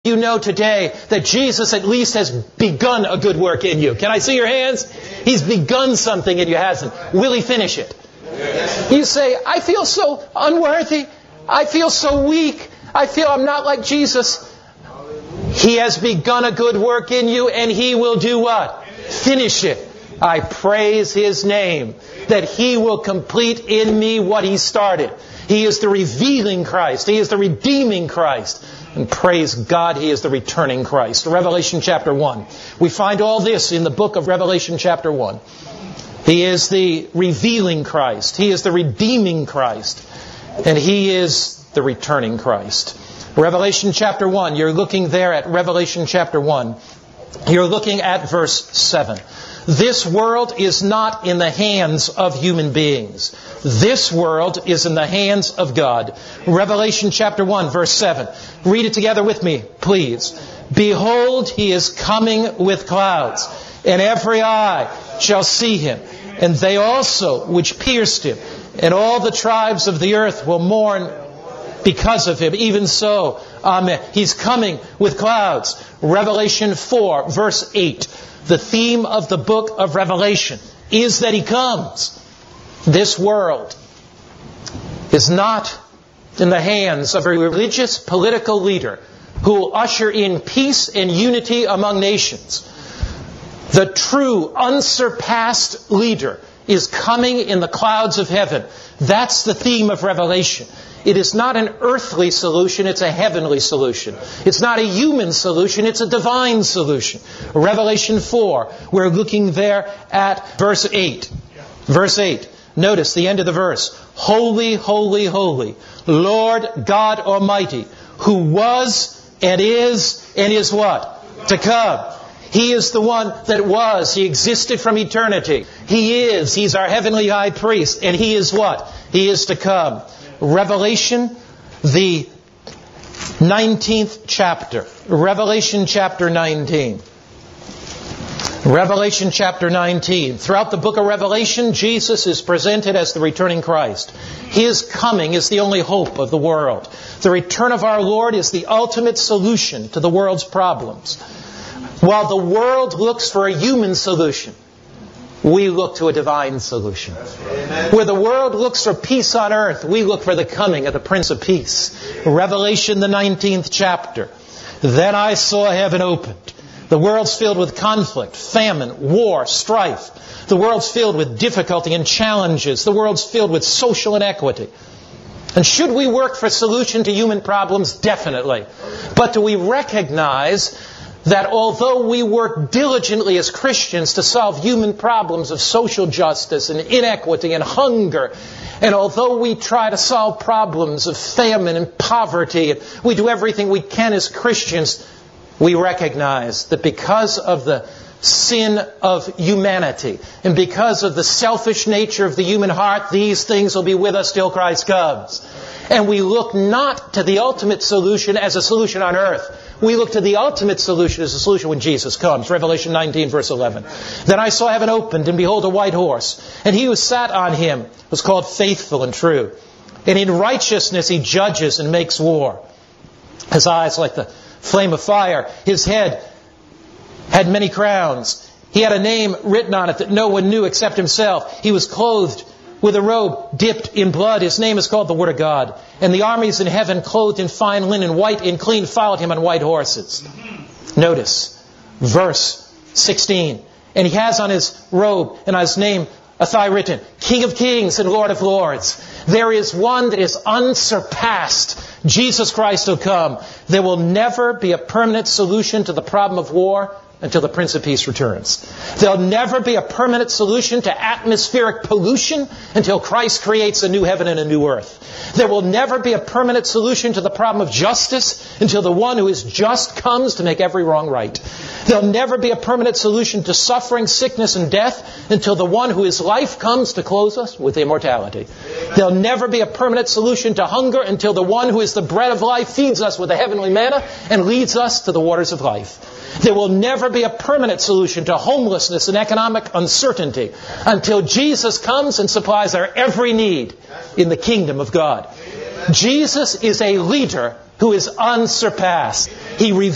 you know today that Jesus at least has begun a good work in you? Can I see your hands? He's begun something in you, hasn't? Will He finish it? You say, I feel so unworthy. I feel so weak. I feel I'm not like Jesus. He has begun a good work in you, and He will do what? Finish it. I praise His name, that He will complete in me what He started. He is the revealing Christ. He is the redeeming Christ. And praise God, He is the returning Christ. Revelation chapter 1. We find all this in the book of Revelation chapter 1. He is the revealing Christ. He is the redeeming Christ. And He is the returning Christ. Revelation chapter 1. You're looking there at Revelation chapter 1. You're looking at verse 7. This world is not in the hands of human beings. This world is in the hands of God. Revelation chapter 1, verse 7. Read it together with me, please. Behold, He is coming with clouds, and every eye shall see Him, and they also which pierced Him, and all the tribes of the earth will mourn because of Him. Even so, amen. He's coming with clouds. Revelation 4, verse 8. The theme of the book of Revelation is that He comes. This world is not in the hands of a religious political leader who will usher in peace and unity among nations. The true, unsurpassed leader is coming in the clouds of heaven. That's the theme of Revelation. It is not an earthly solution, it's a heavenly solution. It's not a human solution, it's a divine solution. Revelation 4, we're looking there at verse 8. Verse 8. Notice the end of the verse. Holy, holy, holy, Lord God Almighty, who was and is what? To come. He is the one that was. He existed from eternity. He is. He's our heavenly high priest. And He is what? He is to come. Revelation, the 19th chapter. Revelation chapter 19. Revelation chapter 19. Throughout the book of Revelation, Jesus is presented as the returning Christ. His coming is the only hope of the world. The return of our Lord is the ultimate solution to the world's problems. While the world looks for a human solution, we look to a divine solution. Where the world looks for peace on earth, we look for the coming of the Prince of Peace. Revelation, the 19th chapter. Then I saw heaven opened. The world's filled with conflict, famine, war, strife. The world's filled with difficulty and challenges. The world's filled with social inequity. And should we work for a solution to human problems? Definitely. But do we recognize that although we work diligently as Christians to solve human problems of social justice and inequity and hunger, and although we try to solve problems of famine and poverty, and we do everything we can as Christians, we recognize that because of the sin of humanity and because of the selfish nature of the human heart, these things will be with us till Christ comes. And we look not to the ultimate solution as a solution on earth. We look to the ultimate solution as a solution when Jesus comes. Revelation 19, verse 11. Then I saw heaven opened, and behold, a white horse. And He who sat on him was called Faithful and True. And in righteousness He judges and makes war. His eyes like the flame of fire. His head had many crowns. He had a name written on it that no one knew except Himself. He was clothed with a robe dipped in blood. His name is called the Word of God. And the armies in heaven, clothed in fine linen, white and clean, followed Him on white horses. Notice verse 16. And He has on His robe and on His name a thigh written, King of Kings and Lord of Lords. There is one that is unsurpassed. Jesus Christ will come. There will never be a permanent solution to the problem of war until the Prince of Peace returns. There'll never be a permanent solution to atmospheric pollution until Christ creates a new heaven and a new earth. There will never be a permanent solution to the problem of justice until the one who is just comes to make every wrong right. There'll never be a permanent solution to suffering, sickness, and death until the one who is life comes to clothe us with immortality. There'll never be a permanent solution to hunger until the one who is the bread of life feeds us with the heavenly manna and leads us to the waters of life. There will never be a permanent solution to homelessness and economic uncertainty until Jesus comes and supplies our every need in the kingdom of God. Jesus is a leader who is unsurpassed. He reveals